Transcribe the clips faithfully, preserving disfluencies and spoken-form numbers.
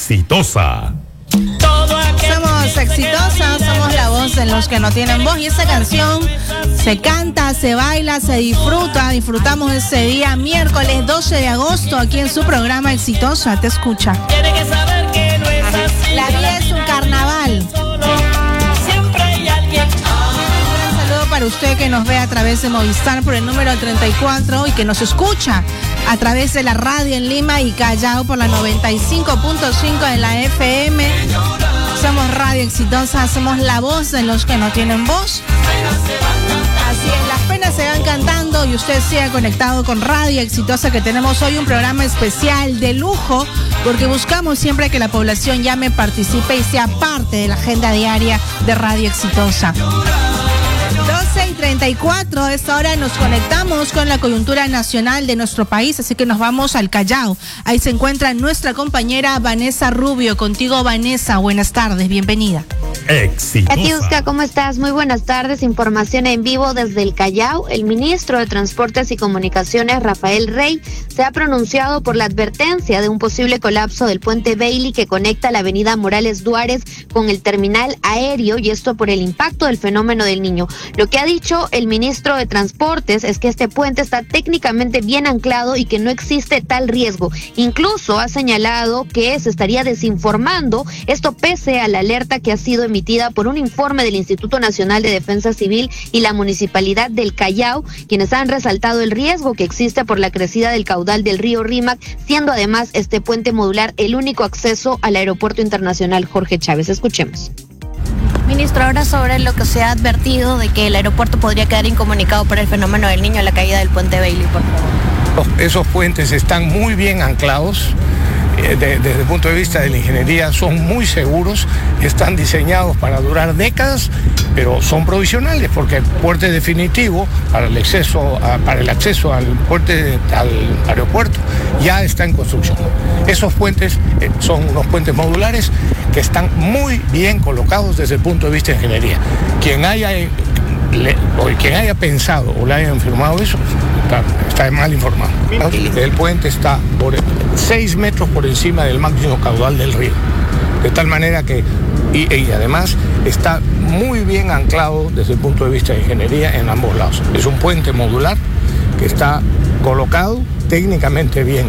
Exitosa. Somos exitosas, somos la voz de los que no tienen voz. Y esa canción se canta, se baila, se disfruta. Disfrutamos ese día miércoles doce de agosto aquí en su programa Exitosa. Te escucha. La vida es un carnaval. Para usted que nos ve a través de Movistar por el número treinta y cuatro y que nos escucha a través de la radio en Lima y Callao por la noventa y cinco punto cinco de la F M. Somos Radio Exitosa, somos la voz de los que no tienen voz. Así es, las penas se van cantando y usted siga conectado con Radio Exitosa, que tenemos hoy un programa especial de lujo porque buscamos siempre que la población llame, participe y sea parte de la agenda diaria de Radio Exitosa. doce y treinta y cuatro, a esta hora nos conectamos con la coyuntura nacional de nuestro país, así que nos vamos al Callao. Ahí se encuentra nuestra compañera Vanessa Rubio. Contigo, Vanessa, buenas tardes, bienvenida. Exitosa. Katiuska, ¿cómo estás? Muy buenas tardes. Información en vivo desde el Callao. El ministro de Transportes y Comunicaciones, Rafael Rey, se ha pronunciado por la advertencia de un posible colapso del puente Bailey que conecta la avenida Morales Duárez con el terminal aéreo, y esto por el impacto del fenómeno del Niño. Lo que ha dicho el ministro de Transportes es que este puente está técnicamente bien anclado y que no existe tal riesgo. Incluso ha señalado que se estaría desinformando, esto pese a la alerta que ha sido emitida por un informe del Instituto Nacional de Defensa Civil y la Municipalidad del Callao, quienes han resaltado el riesgo que existe por la crecida del caudal del río Rímac, siendo además este puente modular el único acceso al Aeropuerto Internacional Jorge Chávez. Escuchemos. Ministro, ahora sobre lo que se ha advertido de que el aeropuerto podría quedar incomunicado por el fenómeno del Niño, la caída del puente Bailey, por favor. Esos puentes están muy bien anclados. De, desde el punto de vista de la ingeniería son muy seguros, están diseñados para durar décadas, pero son provisionales porque el puente definitivo para el acceso, a, para el acceso al, puente, al aeropuerto ya está en construcción. Esos puentes eh, son unos puentes modulares que están muy bien colocados desde el punto de vista de ingeniería. Quien haya, le, o quien haya pensado o le hayan firmado eso, está, está mal informado. El puente está por seis metros por encima del máximo caudal del río, de tal manera que, y, y además está muy bien anclado desde el punto de vista de ingeniería en ambos lados. Es un puente modular que está colocado técnicamente bien.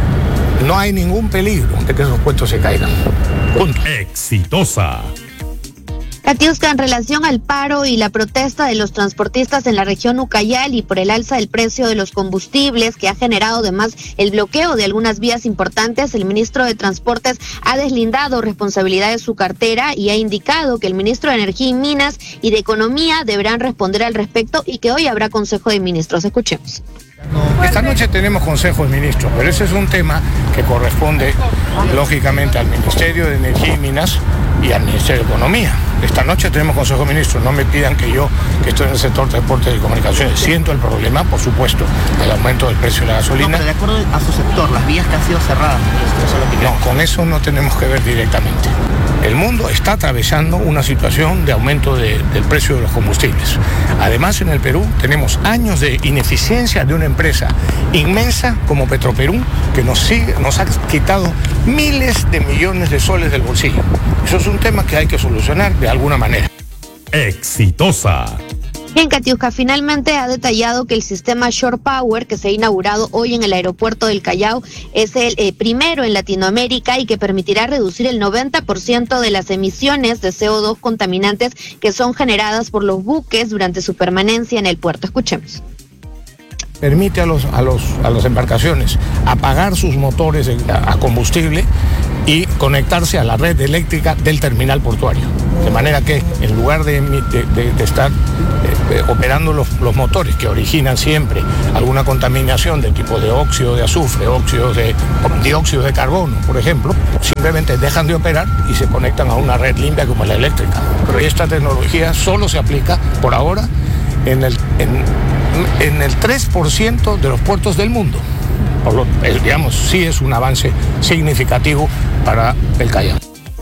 No hay ningún peligro de que esos puentes se caigan. Punto. Exitosa. Katiuska, en relación al paro y la protesta de los transportistas en la región Ucayali y por el alza del precio de los combustibles que ha generado además el bloqueo de algunas vías importantes, el ministro de Transportes ha deslindado responsabilidad de su cartera y ha indicado que el ministro de Energía y Minas y de Economía deberán responder al respecto y que hoy habrá Consejo de Ministros. Escuchemos. Esta noche tenemos Consejo de Ministros, pero ese es un tema que corresponde lógicamente al Ministerio de Energía y Minas y al Ministerio de Economía. Esta noche tenemos Consejo de Ministros, no me pidan que yo, que estoy en el sector de transporte y comunicaciones, siento el problema, por supuesto, del aumento del precio de la gasolina. No, pero de acuerdo a su sector, las vías que han sido cerradas, eso es lo que... No, con eso no tenemos que ver directamente. El mundo está atravesando una situación de aumento de, del precio de los combustibles. Además, en el Perú tenemos años de ineficiencia de una empresa inmensa como Petroperú, que nos, sigue, nos ha quitado miles de millones de soles del bolsillo. Eso es un tema que hay que solucionar de alguna manera. Exitosa. Bien, Katiuska, finalmente ha detallado que el sistema Shore Power que se ha inaugurado hoy en el aeropuerto del Callao es el eh, primero en Latinoamérica y que permitirá reducir el noventa por ciento de las emisiones de C O dos contaminantes que son generadas por los buques durante su permanencia en el puerto. Escuchemos. Permite a los a los a las embarcaciones apagar sus motores de, a, a combustible y conectarse a la red eléctrica del terminal portuario, de manera que en lugar de, de, de, de estar eh, operando los, los motores que originan siempre alguna contaminación de tipo de óxido de azufre, óxidos de dióxido de carbono, por ejemplo, simplemente dejan de operar y se conectan a una red limpia como la eléctrica. Pero esta tecnología solo se aplica por ahora en el en, en el tres por ciento de los puertos del mundo. Por lo, digamos, sí es un avance significativo para el Callao.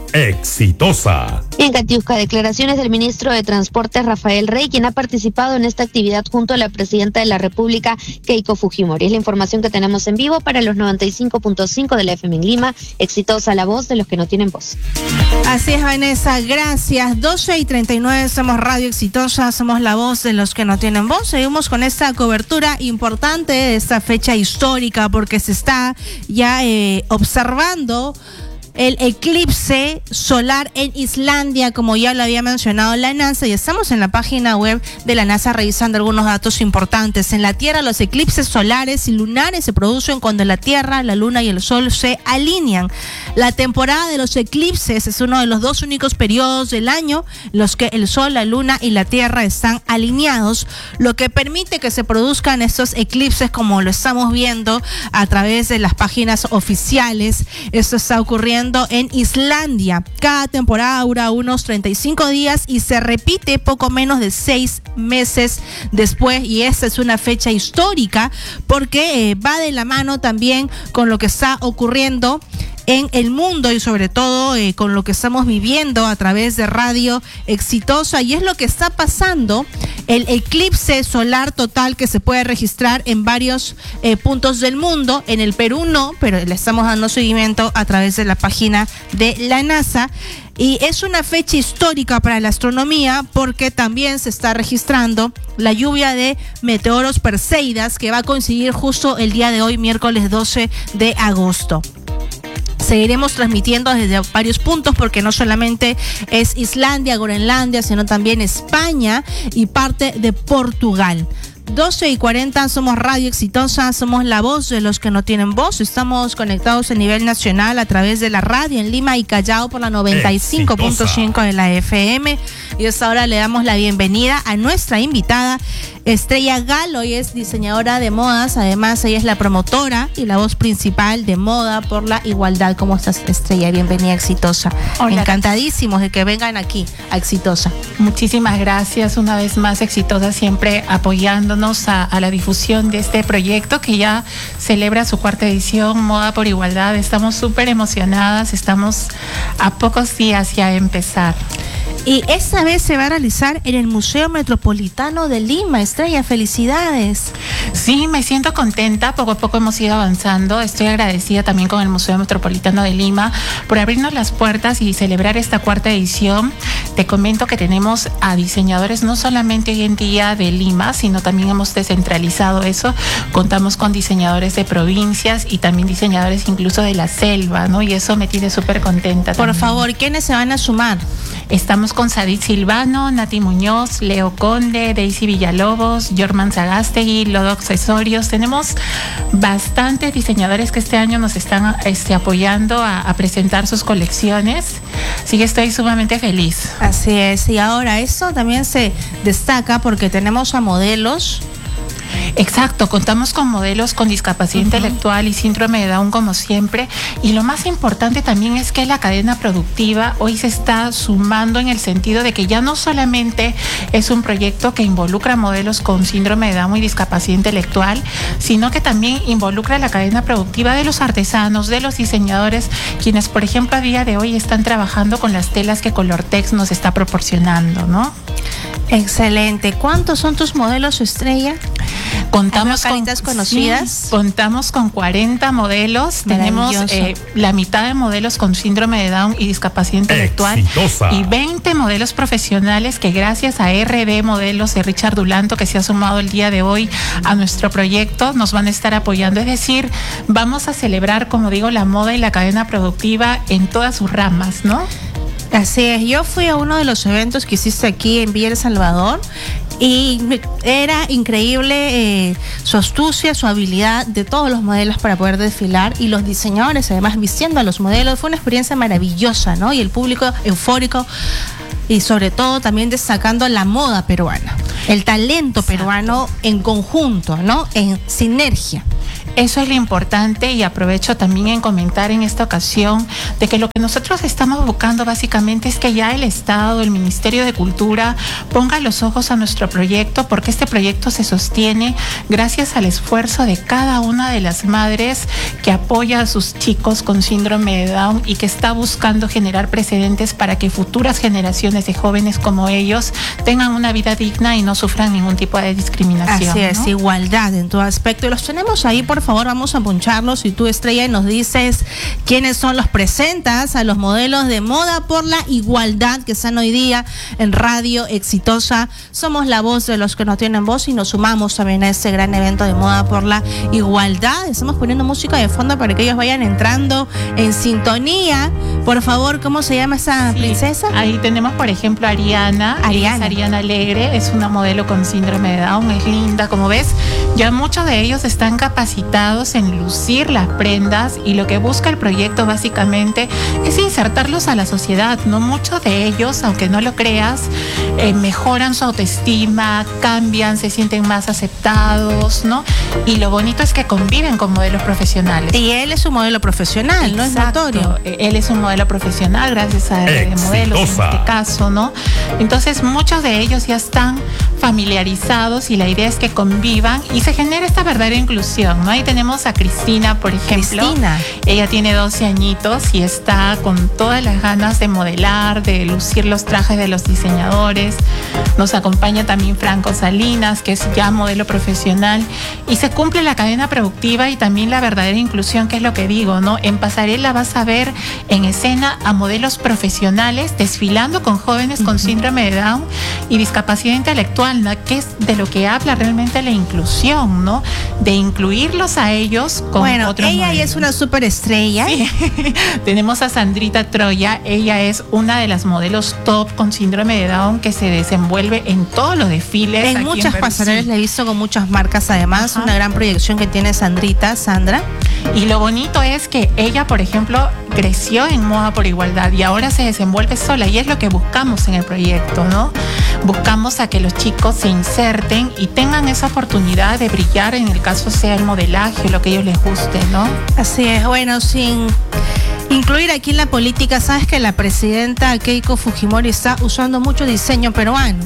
Exitosa. En Catiusca, declaraciones del ministro de Transportes Rafael Rey, quien ha participado en esta actividad junto a la presidenta de la República, Keiko Fujimori. Es la información que tenemos en vivo para los noventa y cinco punto cinco de la F M en Lima. Exitosa, la voz de los que no tienen voz. Así es, Vanessa, gracias. doce y treinta y nueve, somos Radio Exitosa, somos la voz de los que no tienen voz. Seguimos con esta cobertura importante de esta fecha histórica porque se está ya eh, observando el eclipse solar en Islandia, como ya lo había mencionado la NASA, y estamos en la página web de la NASA revisando algunos datos importantes. En la Tierra, los eclipses solares y lunares se producen cuando la Tierra, la Luna y el Sol se alinean. La temporada de los eclipses es uno de los dos únicos periodos del año en los que el Sol, la Luna y la Tierra están alineados, lo que permite que se produzcan estos eclipses como lo estamos viendo a través de las páginas oficiales. Esto está ocurriendo en Islandia. Cada temporada dura unos treinta y cinco días y se repite poco menos de seis meses después, y esta es una fecha histórica porque eh, va de la mano también con lo que está ocurriendo en el mundo y sobre todo eh, con lo que estamos viviendo a través de Radio Exitosa, y es lo que está pasando, el eclipse solar total que se puede registrar en varios eh, puntos del mundo. En el Perú no, pero le estamos dando seguimiento a través de la página de la NASA. Y es una fecha histórica para la astronomía porque también se está registrando la lluvia de meteoros Perseidas, que va a coincidir justo el día de hoy, miércoles doce de agosto. Seguiremos transmitiendo desde varios puntos porque no solamente es Islandia, Groenlandia, sino también España y parte de Portugal. doce y cuarenta, somos Radio Exitosa, somos la voz de los que no tienen voz. Estamos conectados a nivel nacional a través de la radio en Lima y Callao por la noventa y cinco punto cinco de la F M. Y hasta ahora le damos la bienvenida a nuestra invitada, Estrella Galo. Hoy es diseñadora de modas, además ella es la promotora y la voz principal de Moda por la Igualdad. ¿Cómo estás, Estrella? Bienvenida a Exitosa. Hola. Encantadísimos de que vengan aquí a Exitosa. Muchísimas gracias, una vez más Exitosa, siempre apoyándonos a, a la difusión de este proyecto que ya celebra su cuarta edición, Moda por Igualdad. Estamos súper emocionadas, estamos a pocos días ya de empezar. Y esta vez se va a realizar en el Museo Metropolitano de Lima. Estrella, felicidades. Sí, me siento contenta, poco a poco hemos ido avanzando. Estoy agradecida también con el Museo Metropolitano de Lima por abrirnos las puertas y celebrar esta cuarta edición. Te comento que tenemos a diseñadores no solamente hoy en día de Lima, sino también hemos descentralizado eso. Contamos con diseñadores de provincias y también diseñadores incluso de la selva, ¿no? Y eso me tiene súper contenta. Por también. favor, ¿quiénes se van a sumar? Estamos con Sadit Silvano, Nati Muñoz, Leo Conde, Daisy Villalobos, Jorman Sagastegui, Lodo Accesorios. Tenemos bastantes diseñadores que este año nos están este, apoyando a, a presentar sus colecciones. Así que estoy sumamente feliz. Así es, y ahora eso también se destaca porque tenemos a modelos. Exacto, contamos con modelos con discapacidad uh-huh. intelectual y síndrome de Down como siempre, y lo más importante también es que la cadena productiva hoy se está sumando en el sentido de que ya no solamente es un proyecto que involucra modelos con síndrome de Down y discapacidad intelectual, sino que también involucra la cadena productiva de los artesanos, de los diseñadores, quienes por ejemplo a día de hoy están trabajando con las telas que Colortex nos está proporcionando, ¿no? Excelente. ¿Cuántos son tus modelos, Estrella? Contamos con caritas conocidas. Sí, contamos con cuarenta modelos. Tenemos eh, la mitad de modelos con síndrome de Down y discapacidad intelectual. Exitosa. Y veinte modelos profesionales que gracias a R D Modelos de Richard Dulanto, que se ha sumado el día de hoy a nuestro proyecto, nos van a estar apoyando. Es decir, vamos a celebrar, como digo, la moda y la cadena productiva en todas sus ramas, ¿no? Así es, yo fui a uno de los eventos que hiciste aquí en Villa El Salvador y era increíble eh, su astucia, su habilidad de todos los modelos para poder desfilar y los diseñadores además vistiendo a los modelos. Fue una experiencia maravillosa, ¿no? Y el público eufórico y sobre todo también destacando la moda peruana, el talento Exacto. peruano en conjunto, ¿no? En sinergia. Eso es lo importante, y aprovecho también en comentar en esta ocasión de que lo que nosotros estamos buscando básicamente es que ya el Estado, el Ministerio de Cultura ponga los ojos a nuestro proyecto, porque este proyecto se sostiene gracias al esfuerzo de cada una de las madres que apoya a sus chicos con síndrome de Down y que está buscando generar precedentes para que futuras generaciones de jóvenes como ellos tengan una vida digna y no sufran ningún tipo de discriminación. Así es, ¿no? Igualdad en todo aspecto. Y los tenemos ahí, por favor, vamos a puncharlos. Y tú, Estrella, nos dices quiénes son los presentas a los modelos de moda por la igualdad que están hoy día en Radio Exitosa. Somos la voz de los que no tienen voz y nos sumamos también a este gran evento de moda por la igualdad. Estamos poniendo música de fondo para que ellos vayan entrando en sintonía. Por favor, ¿cómo se llama esa Sí, princesa? ahí tenemos, por ejemplo, a Ariana. Ariana. Ella es Ariana Alegre, es una modelo con síndrome de Down, es linda, como ves. Ya muchos de ellos están capacitados en lucir las prendas, y lo que busca el proyecto básicamente es insertarlos a la sociedad, ¿no? Muchos de ellos, aunque no lo creas, eh, mejoran su autoestima, cambian, se sienten más aceptados, ¿no? Y lo bonito es que conviven con modelos profesionales. Y él es un modelo profesional, ¿no? Es Exacto. notorio. Él es un modelo profesional gracias a R D Modelos en Exitosa. este caso, ¿no? Entonces muchos de ellos ya están familiarizados y la idea es que convivan y se genere esta verdadera inclusión, ¿no? Ahí tenemos a Cristina, por ejemplo. Cristina. Ella tiene doce añitos y está con todas las ganas de modelar, de lucir los trajes de los diseñadores. Nos acompaña también Franco Salinas, que es ya modelo profesional, y se cumple la cadena productiva y también la verdadera inclusión, que es lo que digo, ¿no? En pasarela vas a ver en escena a modelos profesionales desfilando con jóvenes con síndrome de Down y discapacidad intelectual, ¿no? Que es de lo que habla realmente la inclusión, ¿no? De incluirlos a ellos con Bueno, otros ella modelos. es una superestrella. Sí. Tenemos a Sandrita Troya. Ella es una de las modelos top con síndrome de Down que se desenvuelve en todos los desfiles. En aquí muchas Perú. pasarelas Sí. la he visto con muchas marcas, además. Ajá. Una gran proyección que tiene Sandrita, Sandra. Y lo bonito es que ella, por ejemplo, creció en Moda por Igualdad y ahora se desenvuelve sola, y es lo que buscamos en el proyecto, ¿no? Buscamos a que los chicos se inserten y tengan esa oportunidad de brillar, en el caso sea el modelaje, lo que a ellos les guste, ¿no? Así es, bueno, sin incluir aquí en la política, sabes que la presidenta Keiko Fujimori está usando mucho diseño peruano.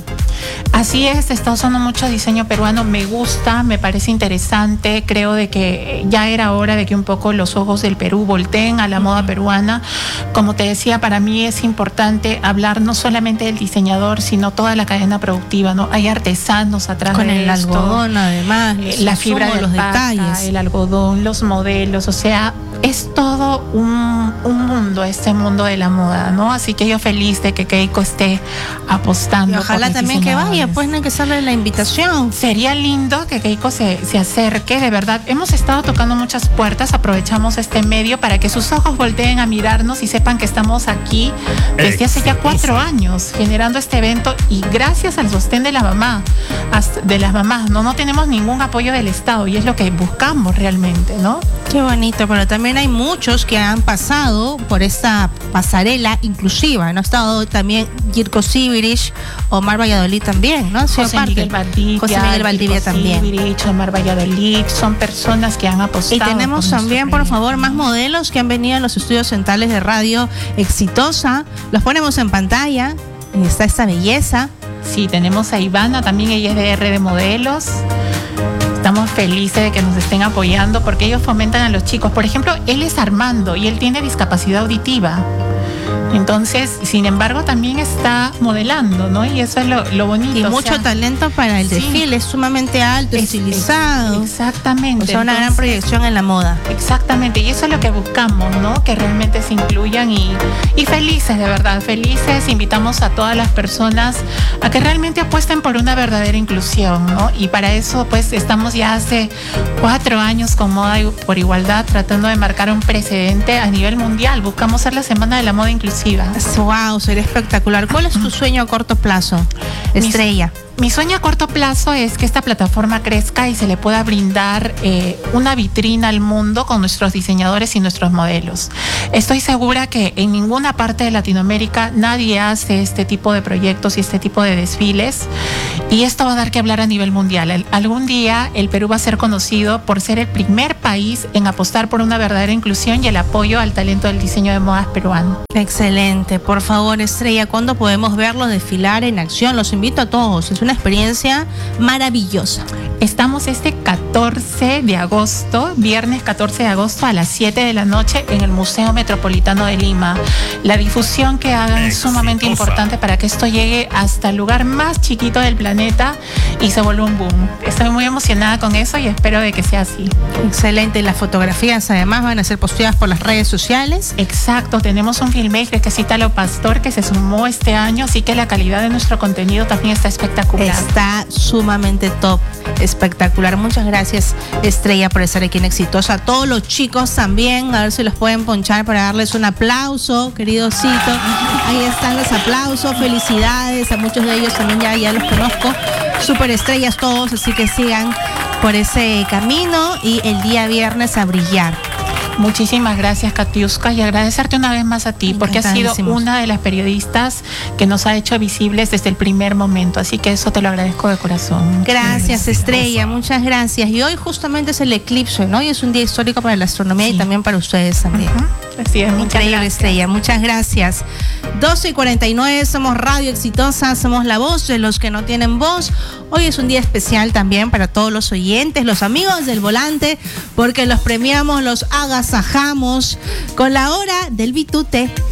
Así es, está usando mucho diseño peruano, me gusta, me parece interesante, creo de que ya era hora de que un poco los ojos del Perú volteen a la moda peruana. Como te decía, para mí es importante hablar no solamente del diseñador, sino toda la cadena productiva, ¿no? Hay artesanos atrás Con de el esto, algodón, además, eh, los la fibra insumos, de los alpaca, detalles. el algodón, los modelos, o sea, es todo un, un mundo, este mundo de la moda, ¿no? Así que yo feliz de que Keiko esté apostando. Y ojalá por los también que vaya, diseñadores. pues no hay que hacerle la invitación. Sería lindo que Keiko se, se acerque, de verdad. Hemos estado tocando muchas puertas, aprovechamos este medio para que sus ojos volteen a mirarnos y sepan que estamos aquí desde hace ya cuatro años generando este evento, y gracias al sostén de la mamá, hasta- de las mamás, ¿no? No tenemos ningún apoyo del Estado y es lo que buscamos realmente, ¿no? Qué bonito, pero también hay muchos que han pasado por esta pasarela inclusiva, ¿no? Ha estado también Jirko Sibirich, Omar Valladolid también, ¿no? Ha sido José parte. Miguel Valdivia, José Miguel Valdivia Jirko también. Sibirich, Omar Valladolid, son personas que han apostado. Y tenemos por también, nuestro por favor, proyecto, más ¿no? modelos que han venido a los estudios centrales de Radio Exitosa. Los ponemos en pantalla. Y está esta belleza. Sí, tenemos a Ivana, también ella es de R de Modelos. Estamos felices de que nos estén apoyando porque ellos fomentan a los chicos. Por ejemplo, él es Armando y él tiene discapacidad auditiva. Entonces, sin embargo, también está modelando, ¿no? Y eso es lo, lo bonito. Y o mucho sea, talento para el sí. desfile. Es sumamente alto, es- estilizado. es- exactamente. O sea, una gran Entonces, proyección en la moda. Exactamente, y eso es lo que buscamos, ¿no? Que realmente se incluyan y, y felices, de verdad, felices. Invitamos a todas las personas a que realmente apuesten por una verdadera inclusión, ¿no? Y para eso, pues, estamos ya hace cuatro años con Moda por Igualdad tratando de marcar un precedente a nivel mundial. Buscamos ser la Semana de la Moda Inclusiva. Wow, sería espectacular. ¿Cuál es tu sueño a corto plazo, Mi- Estrella? Mi sueño a corto plazo es que esta plataforma crezca y se le pueda brindar eh, una vitrina al mundo con nuestros diseñadores y nuestros modelos. Estoy segura que en ninguna parte de Latinoamérica nadie hace este tipo de proyectos y este tipo de desfiles, y esto va a dar que hablar a nivel mundial. El, algún día el Perú va a ser conocido por ser el primer país en apostar por una verdadera inclusión y el apoyo al talento del diseño de modas peruano. Excelente. Por favor, Estrella, ¿cuándo podemos verlos desfilar en acción? Los invito a todos. Es una experiencia maravillosa. Estamos este catorce de agosto, viernes catorce de agosto a las siete de la noche en el Museo Metropolitano de Lima. La difusión que hagan es sumamente importante para que esto llegue hasta el lugar más chiquito del planeta y se vuelva un boom. Estoy muy emocionada con eso y espero de que sea así. Excelente. Las fotografías además van a ser posteadas por las redes sociales. Exacto. Tenemos un filmmaker que es Italo Pastor que se sumó este año, así que la calidad de nuestro contenido también está espectacular. Está sumamente top. Espectacular. Muchas gracias, Estrella, por estar aquí en Exitosa. A todos los chicos también, a ver si los pueden ponchar para darles un aplauso, querido Cito. Ahí están los aplausos, felicidades. A muchos de ellos también ya, ya los conozco. Súper estrellas todos, así que sigan por ese camino y el día viernes a brillar. Muchísimas gracias, Katiuska, y agradecerte una vez más a ti, porque has sido una de las periodistas que nos ha hecho visibles desde el primer momento, así que eso te lo agradezco de corazón. Gracias, Estrella, muchas gracias. Y hoy justamente es el eclipse, ¿no? Y es un día histórico para la astronomía, sí, y también para ustedes también. Uh-huh. Así es, increíble, gracias. Estrella, muchas gracias. doce y cuarenta y nueve, somos Radio Exitosa, somos la voz de los que no tienen voz. Hoy es un día especial también para todos los oyentes, los amigos del volante, porque los premiamos, los agasajamos con la hora del bitute.